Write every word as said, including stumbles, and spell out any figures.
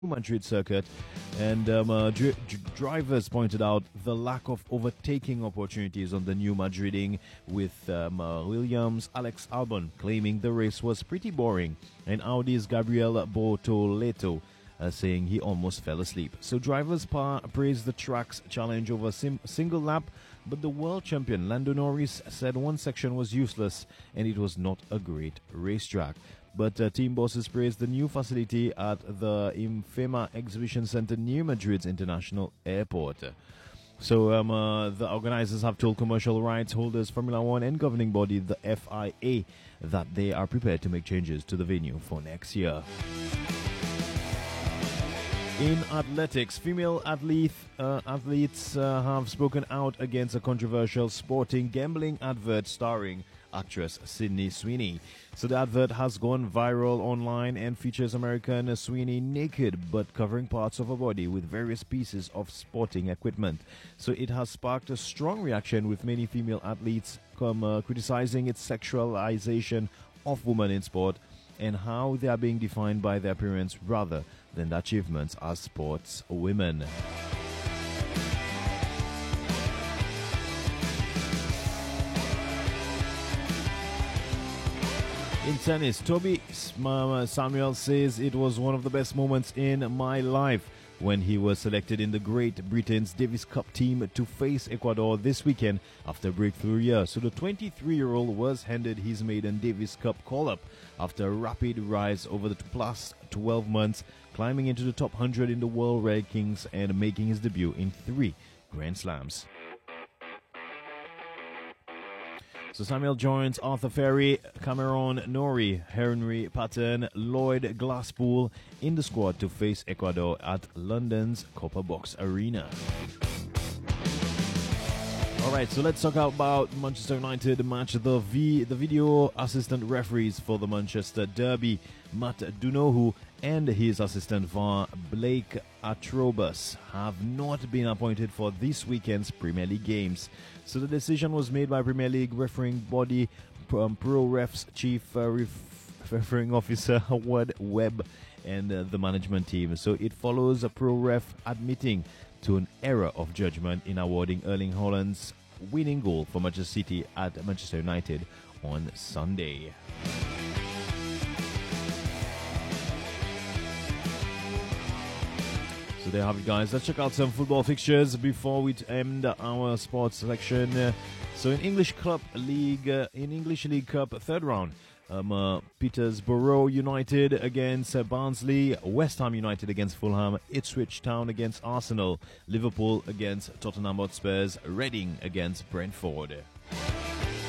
Madrid circuit, and um, uh, dri- dr- drivers pointed out the lack of overtaking opportunities on the new Madriding, with um, uh, Williams' Alex Albon claiming the race was pretty boring, and Audi's Gabriel Bortoleto uh, saying he almost fell asleep. So drivers pa- praised the track's challenge over a sim- single lap, but the world champion Lando Norris said one section was useless and it was not a great racetrack. But uh, team bosses praised the new facility at the Infema Exhibition Center near Madrid's International Airport. So um, uh, the organizers have told commercial rights holders, Formula One and governing body, the F I A, that they are prepared to make changes to the venue for next year. In athletics, female athlete, uh, athletes uh, have spoken out against a controversial sporting gambling advert starring actress Sydney Sweeney. So the advert has gone viral online and features American Sweeney naked but covering parts of her body with various pieces of sporting equipment. So it has sparked a strong reaction, with many female athletes come, uh, criticizing its sexualization of women in sport and how they are being defined by their appearance rather than their achievements as sports women. In tennis, Toby Samuel says it was one of the best moments in my life when he was selected in the Great Britain's Davis Cup team to face Ecuador this weekend after a breakthrough year. So the twenty-three-year-old was handed his maiden Davis Cup call-up after a rapid rise over the past twelve months, climbing into the top one hundred in the world rankings and making his debut in three Grand Slams. So Samuel joins Arthur Ferry, Cameron Norrie, Henry Patton, Lloyd Glasspool in the squad to face Ecuador at London's Copper Box Arena. Alright, so let's talk about Manchester United match. The v, the video assistant referees for the Manchester Derby, Matt Dunohu and his assistant V A R, Blake Atrobus, have not been appointed for this weekend's Premier League games. So the decision was made by Premier League refereeing body um, Pro Ref's chief uh, ref- refereeing officer Howard Webb and uh, the management team. So it follows a Pro Ref admitting to an error of judgment in awarding Erling Haaland's winning goal for Manchester City at Manchester United on Sunday. So there you have it, guys. Let's check out some football fixtures before we end our sports section. Uh, so in English Club League, uh, in English League Cup third round, um, uh, Peterborough United against uh, Barnsley, West Ham United against Fulham, Ipswich Town against Arsenal, Liverpool against Tottenham Hotspur, Reading against Brentford.